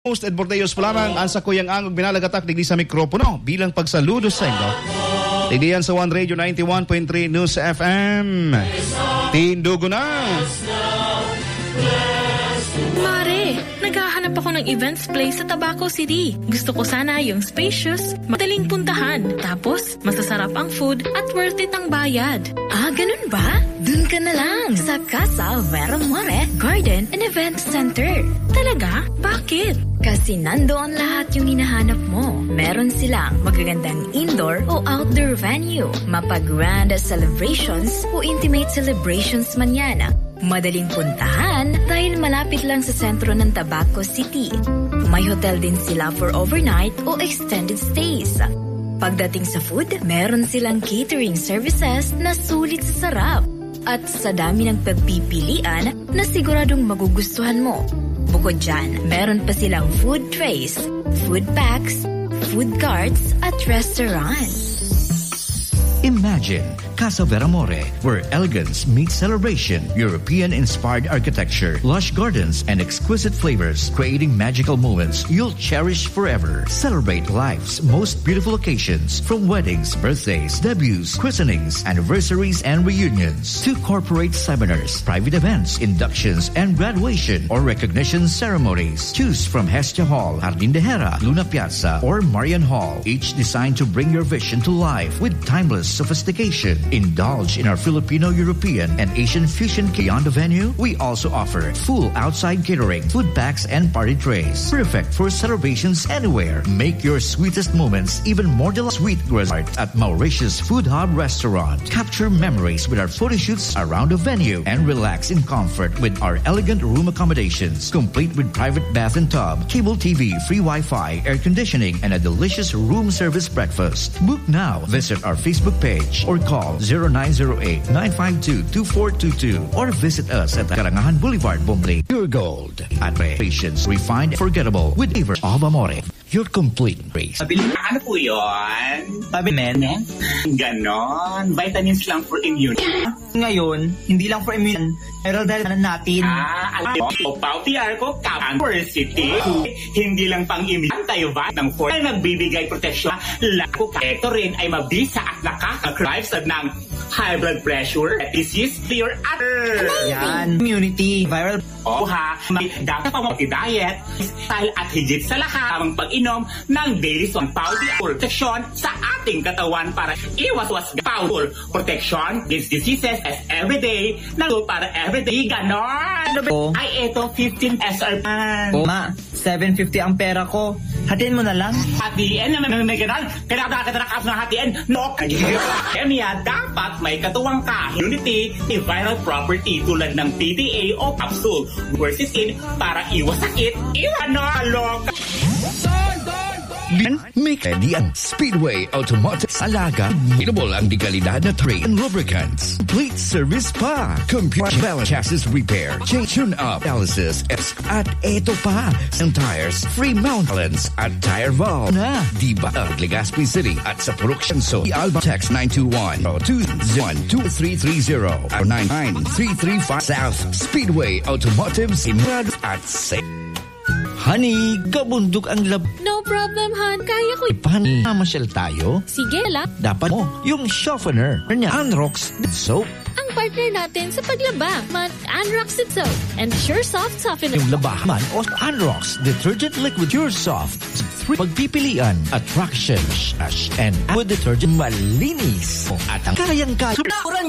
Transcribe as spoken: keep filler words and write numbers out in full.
Host Ed Bordeos pa lamang ang sa kuyang angog binalagatak digdi sa mikropono bilang pagsaludo sa inyo. Digdiyan sa One Radio ninety-one point three News F M. Tindugo na! Mare, naghahanap ako ng events place sa Tabaco City. Gusto ko sana yung spacious, madaling puntahan, tapos masasarap ang food at worth it ang bayad. Ah, ganun ba? Dun ka na lang sa Casa Vera More Garden and Event Center. Talaga? Bakit? Kasi nandoon lahat yung hinahanap mo. Meron silang magagandang indoor o outdoor venue, mapag-grand celebrations o intimate celebrations man yan. Madaling puntahan dahil malapit lang sa sentro ng Tabaco City. May hotel din sila for overnight o extended stays. Pagdating sa food, meron silang catering services na sulit sa sarap. At sa dami ng pagpipilian na siguradong magugustuhan mo. Bukod dyan, meron pa silang food trays, food packs, food carts at restaurants. Imagine Casa Vera More, where elegance meets celebration, European-inspired architecture, lush gardens, and exquisite flavors, creating magical moments you'll cherish forever. Celebrate life's most beautiful occasions, from weddings, birthdays, debuts, christenings, anniversaries, and reunions, to corporate seminars, private events, inductions, and graduation or recognition ceremonies. Choose from Hestia Hall, Jardín de Hera, Luna Piazza, or Marian Hall, each designed to bring your vision to life with timeless sophistication. Indulge in our Filipino-European and Asian fusion beyond the venue. We also offer full outside catering, food packs, and party trays. Perfect for celebrations anywhere. Make your sweetest moments even more delightful. Sweet Resort at Mauritius Food Hub Restaurant. Capture memories with our photo shoots around the venue and relax in comfort with our elegant room accommodations, complete with private bath and tub, cable T V, free Wi-Fi, air conditioning, and a delicious room service breakfast. Book now. Visit our Facebook page or call zero nine zero eight, nine five two, two four two two or visit us at Karangahan Boulevard, Bumli. Pure Gold. At patience refined, forgettable with flavor of Amore. Your complete race. Mabilis na ano po yun? Sabi, men? Ganon. Vitamins lang for immunity. Ngayon, hindi lang for immune. Pero dahil na natin. Ah, alam mo, Pauti Arco, City. Hindi lang pang immune. Anti-viral ng force ay nagbibigay proteksyon. Lako ka. Ito rin ay mabisa at nakaka-drive sa ng high blood pressure, disease, fear, other. Yan. Immunity. Viral. O ha, may dapat pa mo diet, style at higit sa lahat ang pag-inom ng daily song Pauti protection sa ating katawan para iwas-was Pauti protection against diseases as everyday na para everyday ganon. Oh. Ay eto fifteen S R pan. Oh, ma, seven fifty ang pera ko. Hatiin mo na lang. Hatiin naman may ganon. Kailangan ka na kaso ng hatiin. No. Kaya dapat may katuwang ka. Immunity, viral property tulad ng P D A o capsule. Quercetin para iwas sakit. Iwan na alok. Make ready ang Speedway Automotive Salaga. Available ang dekalidad na tray and lubricants. Complete service pa. Computer balance chassis repair. Change tune-up analysis. At eto pa. Ang tires. Free mount balance at tire valve na. Diba ang Legazpi City at sa Production So. Alba text nine two one, two one, two three three zero or nine nine three three five South Speedway Automotive Simrad at Safe. Honey, gabundok ang lab... No problem, hon. Kaya ko. Honey, namasyal tayo? Sige, la. Dapat mo yung softener niya. Anrox Soap. Ang partner natin sa paglaba, man Anrox Soap and Sure Soft Softener. Yung labahan o Anrox Detergent Liquid Pure Soft. Pagpipilian, attraction, slash, and with detergent malinis. At ang kayang-kaya.